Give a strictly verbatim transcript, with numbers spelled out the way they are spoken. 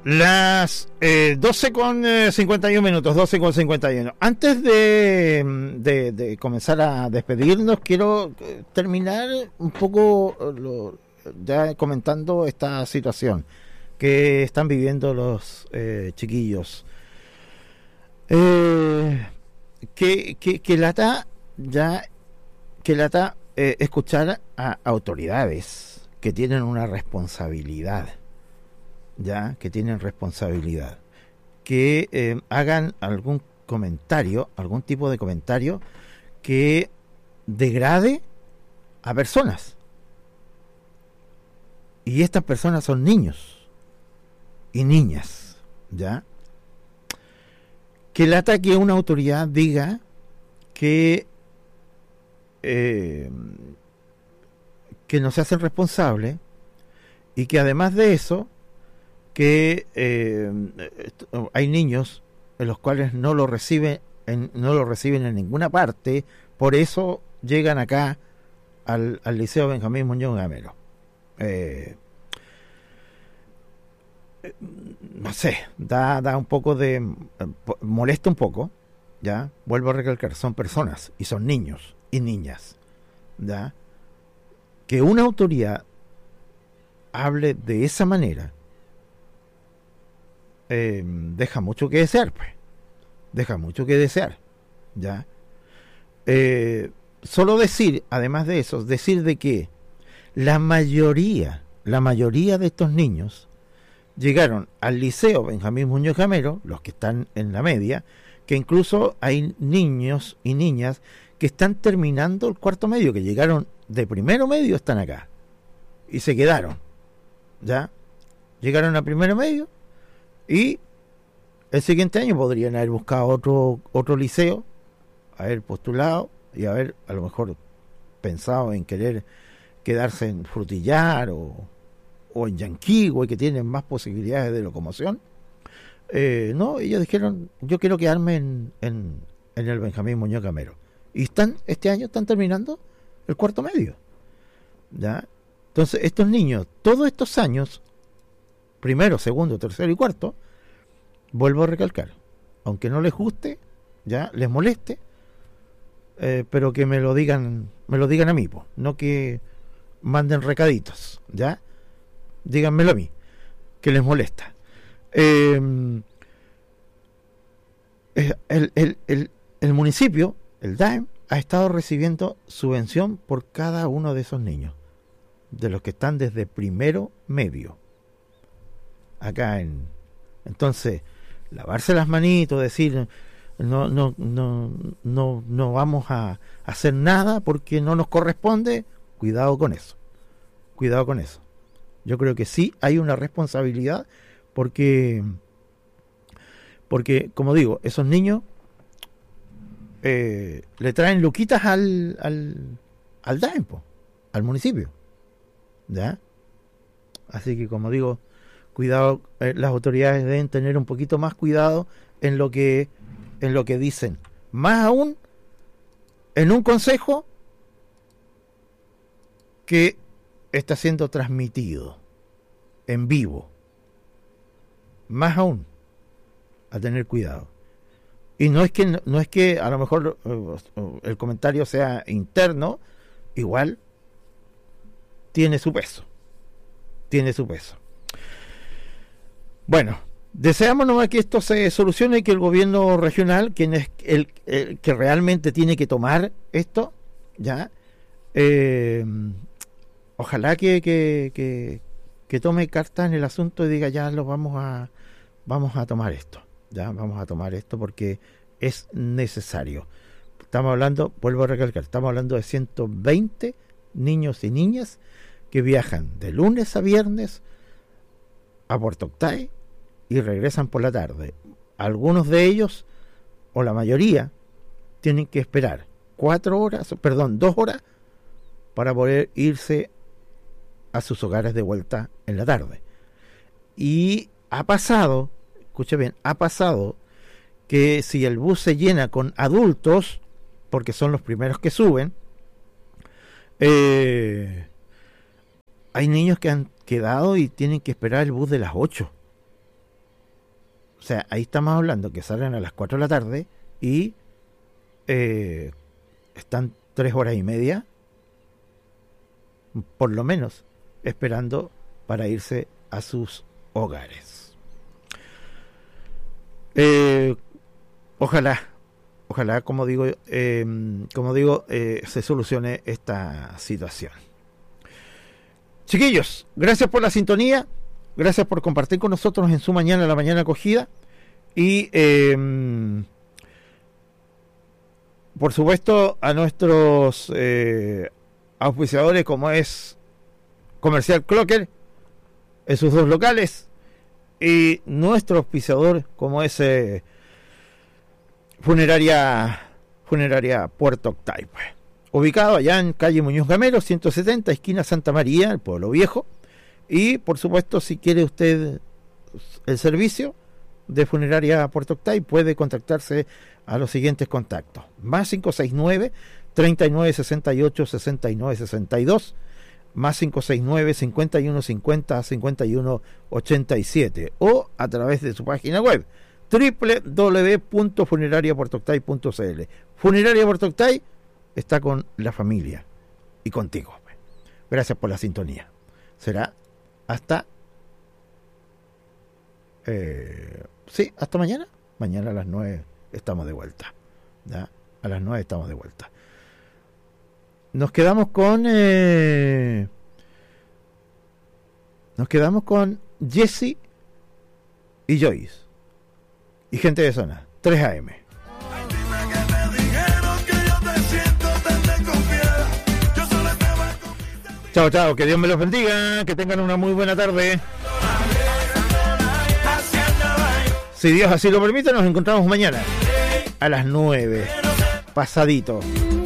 Las eh, doce con cincuenta y uno minutos, doce con cincuenta y uno. Antes de, de, de comenzar a despedirnos, quiero terminar un poco lo, ya comentando esta situación que están viviendo los eh, chiquillos. Eh, que, que, que lata ya, que lata eh, escuchar a autoridades que tienen una responsabilidad. Ya que tienen responsabilidad, que eh, hagan algún comentario, algún tipo de comentario que degrade a personas. Y estas personas son niños y niñas, ¿ya? Que lata que una autoridad diga que eh, que no se hacen responsables y que además de eso que eh, hay niños en los cuales no lo reciben en, no lo reciben en ninguna parte, por eso llegan acá al, al Liceo Benjamín Muñoz Gamero. Eh, no sé, da, da un poco de molesta un poco, ya, vuelvo a recalcar, son personas y son niños y niñas, ya, que una autoridad hable de esa manera. Eh, deja mucho que desear, pues. Deja mucho que desear, ¿ya? Eh, solo decir, además de eso, decir de que la mayoría, la mayoría de estos niños llegaron al Liceo Benjamín Muñoz Gamero, los que están en la media, que incluso hay niños y niñas que están terminando el cuarto medio, que llegaron de primero medio, están acá, y se quedaron, ¿ya? Llegaron a primero medio, y el siguiente año podrían haber buscado otro otro liceo, haber postulado y haber a lo mejor pensado en querer quedarse en Frutillar o, o en Yanquihue, que tienen más posibilidades de locomoción. Eh, no, ellos dijeron, yo quiero quedarme en, en, en el Benjamín Muñoz Gamero. Y están este año están terminando el cuarto medio, ¿ya? Entonces estos niños, todos estos años, primero, segundo, tercero y cuarto, vuelvo a recalcar, aunque no les guste, ya les moleste, eh, pero que me lo digan, me lo digan a mí, po, no que manden recaditos, ya, díganmelo a mí, que les molesta. Eh, el, el, el, el municipio, el D A E M, ha estado recibiendo subvención por cada uno de esos niños, de los que están desde primero medio. Acá en entonces lavarse las manitos, decir no no no no no vamos a hacer nada porque no nos corresponde, cuidado con eso, cuidado con eso. Yo creo que sí hay una responsabilidad porque porque como digo, esos niños eh, le traen luquitas al al al D A E M, al municipio, ¿ya? Así que como digo, cuidado, eh, las autoridades deben tener un poquito más cuidado en lo que en lo que dicen, más aún en un consejo que está siendo transmitido en vivo, más aún a tener cuidado. Y no es que no es que a lo mejor uh, el comentario sea interno, igual tiene su peso, tiene su peso. Bueno, deseamos nomás que esto se solucione y que el gobierno regional, quien es el, el que realmente tiene que tomar esto, ya, eh, ojalá que, que, que, que tome carta en el asunto y diga ya lo vamos a vamos a tomar esto, ya vamos a tomar esto porque es necesario. Estamos hablando, vuelvo a recalcar, estamos hablando de ciento veinte niños y niñas que viajan de lunes a viernes a Puerto Octay y regresan por la tarde. Algunos de ellos, o la mayoría, tienen que esperar cuatro horas, perdón, dos horas para poder irse a sus hogares de vuelta en la tarde. Y ha pasado, escuche bien, ha pasado que si el bus se llena con adultos, porque son los primeros que suben, eh, hay niños que han quedado y tienen que esperar el bus de las ocho. O sea, ahí estamos hablando que salen a las cuatro de la tarde y eh, están tres horas y media, por lo menos, esperando para irse a sus hogares. Eh, ojalá, ojalá, como digo, eh, como digo, eh, se solucione esta situación. Chiquillos, gracias por la sintonía, gracias por compartir con nosotros en su mañana, la mañana acogida, y eh, por supuesto a nuestros eh, auspiciadores, como es Comercial Clocker en sus dos locales, y nuestro auspiciador, como es eh, Funeraria Funeraria Puerto Octay, pues, ubicado allá en calle Muñoz Gamero ciento setenta, esquina Santa María, el Pueblo Viejo. Y por supuesto, si quiere usted el servicio de Funeraria Puerto Octay, puede contactarse a los siguientes contactos: más cinco seis nueve, treinta y nueve sesenta y ocho, sesenta y nueve sesenta y dos, más cinco seis nueve, cincuenta y uno cincuenta, cincuenta y uno ochenta y siete, o a través de su página web doble u doble u doble u punto funeraria puerto octay punto c l. Funeraria Puerto Octay está con la familia y contigo. Gracias por la sintonía. Será hasta eh, sí, hasta mañana. Mañana a las nueve estamos de vuelta. ¿Ya? A las nueve estamos de vuelta. Nos quedamos con eh, nos quedamos con Jesse y Joyce y Gente de Zona, tres a eme. Chao, chao, que Dios me los bendiga, que tengan una muy buena tarde. Si Dios así lo permite, nos encontramos mañana a las nueve, pasadito.